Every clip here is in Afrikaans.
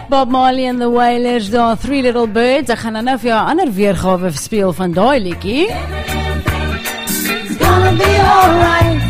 Bob Marley and the Wailers, daar Three Little Birds. Ek gaan nou vir jou 'n ander weergawe speel van daai liedjie. It's gonna be alright.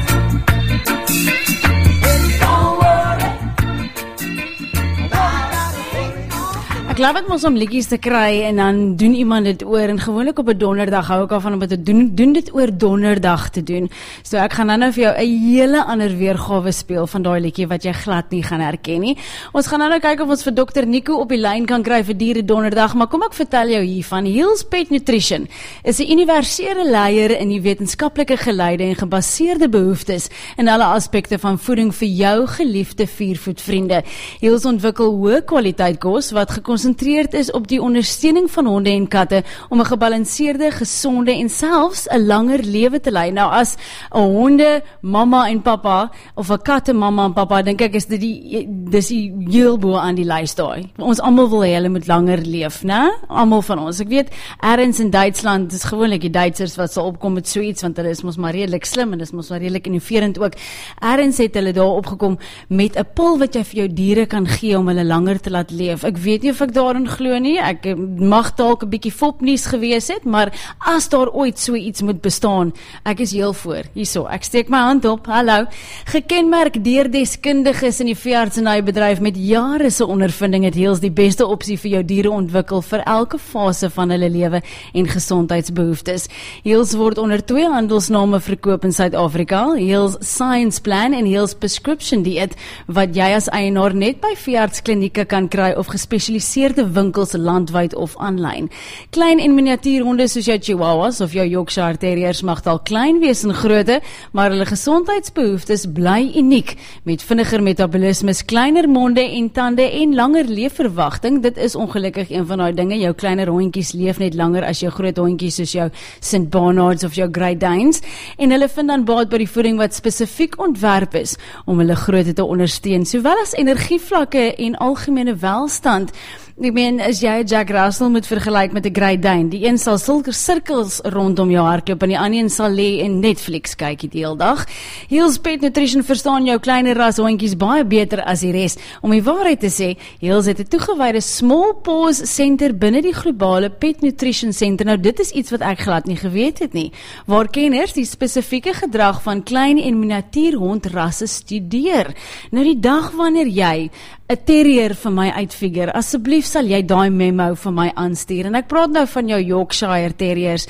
Ek glo dit mos om liedjies te kry en dan doen iemand dit oor en gewoonlik op 'n donderdag hou ek al van om dit doen dit oor donderdag te doen. So ek gaan nou vir jou 'n hele ander weergawe speel van daai liedjie wat jy glad nie gaan herken nie. Ons gaan nou kyk of ons vir Dr. Nico op die lyn kan kry vir diere donderdag, maar kom ek vertel jou hiervan. Hill's Pet Nutrition is 'n universele leier in die wetenskaplike geleide en gebaseerde behoeftes in alle aspekte van voeding vir jou geliefde viervoetvriende. Hill's ontwikkel hoë kwaliteit kos wat gekonsentreerd is op die ondersteuning van honde en katte om 'n gebalanseerde, gesonde en selfs 'n langer lewe te lei. Nou as 'n honde mamma en pappa of 'n katte mamma en pappa, dink ek is dit dis die heel bo aan die lys daai. Ons almal wil hê hulle moet langer leef, né? Almal van ons. Ek weet ergens in Duitsland, dis gewoonlik die Duitsers wat sal opkom met so iets want hulle is mos maar redelik slim en dis mos maar redelik innoverend ook. Ergens het hulle daar opgekom met 'n pil wat jy vir jou diere kan gee om hulle langer te laat leef. Ek weet nie of ek daarin glo nie, ek mag dalk 'n bietjie fopnuus gewees het, maar as daar ooit so iets moet bestaan, ek is heel voor. Hierso, ek steek my hand op, hallo. Gekenmerk deur deskundiges in die veeartsenybedryf met jare se ondervinding het Hill's die beste opsie vir jou diere ontwikkel vir elke fase van hulle lewe en gesondheidsbehoeftes. Hill's word onder 2 handelsname verkoop in Suid-Afrika, Hill's Science Plan en Hill's Prescription Diet, wat jy as eienaar net by veeartsklinieke kan kry of gespesialiseerde winkels landwyd of aanlyn. Klein en miniatuurhonde soos jou Chihuahuas of jou Yorkshire Terriers mag dalk klein wees in grootte, maar hulle gesondheidsbehoeftes bly uniek met vinniger metabolismes, kleiner monde en tande en langer leefverwagting. Dit is ongelukkig een van daai dinge. Jou kleiner hondjies leef net langer as jou groot hondjies soos jou St. Bernards of jou Great Danes en hulle vind dan baat by die voeding wat spesifiek ontwerp is om hulle grootte te ondersteun, sowel as energievlakke en algemene welstand. Ek meen, as jy Jack Russell moet vergelyk met 'n Great Dane, die een sal sulke sirkels rondom jou hardloop en die ander een sal lê en Netflix kyk die hele dag. Hill's Pet Nutrition verstaan jou kleiner ras hondjies baie beter as die res. Om die waarheid te sê, Hill's het 'n toegewyde Small Paws Center binne die globale Pet Nutrition Center. Nou dit is iets wat ek glad nie geweet het nie, waar kenners die spesifieke gedrag van klein en miniatuurhondrasse studeer. Nou die dag wanneer jy 'n terrier vir my uitfigure, asseblief sal jy daai memo vir my aanstuur. En ek praat nou van jou Yorkshire Terriers,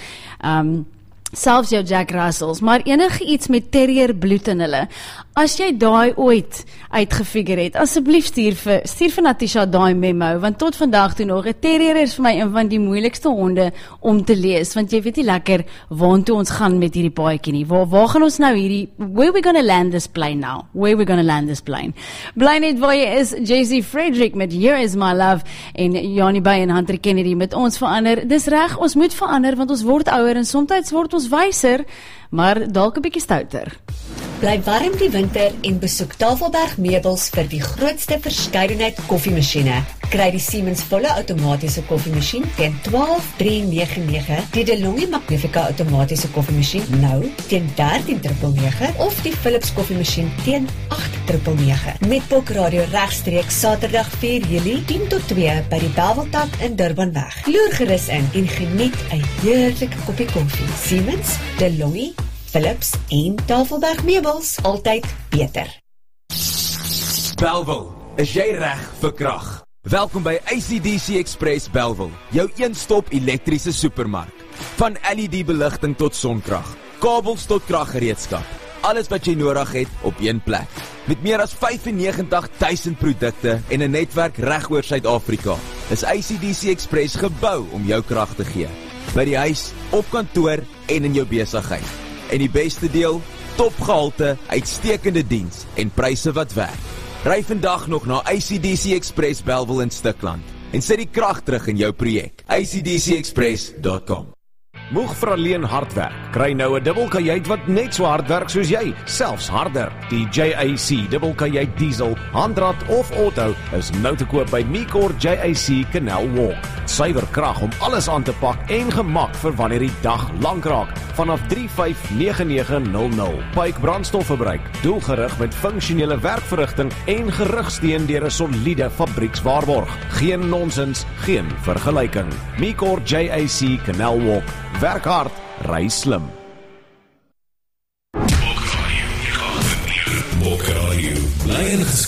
selfs jou Jack Russells, maar enige iets met terrier bloed in hulle. As jy daai ooit uitgefigure het, asseblief stuur vir Natisha daai memo, want tot vandag toe nog, 'n terrier is vir my een van die moeilikste honde om te lees, want jy weet nie lekker waartoe ons gaan met hierdie paadjie nie. Waar gaan ons nou where we gonna land this plane now? Where we gonna land this plane? Bly net waar jy is, JC Frederick met Here Is My Love en Janie Bay en Hunter Kennedy met ons verander. Dis reg, ons moet verander, want ons word ouer en soms word ons wyser, maar dalk 'n bietjie stouter. Bly warm die winter en besoek Tafelberg Meubels vir die grootste verskeidenheid koffiemasjiene. Kry die Siemens volle outomatiese koffiemasjien teen R12,399, die DeLonghi Magnifica outomatiese koffiemasjien nou teen R13,999 of die Philips koffiemasjien teen R8,999. Met Pok Radio regstreeks Saterdag 4 Julie 10 tot 2 by die Belweltak in Durbanweg. Loer gerus in en geniet 'n heerlike koppie koffie. Siemens, DeLonghi, Philips en Tafelberg Meubels, altyd beter. Bellville, is jy reg vir krag? Welkom by ACDC Express Bellville, jou een-stop elektriese supermark. Van LED beligting tot sonkrag, kabels tot kraggereedskap. Alles wat jy nodig het op een plek. Met meer as 95,000 produkte en 'n netwerk reg oor Suid-Afrika, is ACDC Express gebou om jou krag te gee. By die huis, op kantoor en in jou besigheid. En die beste deel, topgehalte, uitstekende diens en pryse wat werk. Ry vandag nog na ACDC Express Bellville in Stikland en sit die krag terug in jou projek. acdcexpress.com. Moeg vir alleen hard werk. Kry nou 'n dubbelkajuit wat net so hard werk soos jy, selfs harder. Die JAC dubbelkajuit diesel, handrat of auto is nou te koop by Micor JAC Canal Walk. Suiwer krag om alles aan te pak en gemak vir wanneer die dag lank raak. Vanaf 359900. Pyke brandstofverbruik, doelgerig met funksionele werkverrigting en gerugsteun deur 'n soliede fabriekswaarborg. Geen nonsens, geen vergelyking. Micor JAC Canal Walk. Werk hard, ry slim. Bok Radio, bly ingeskakel.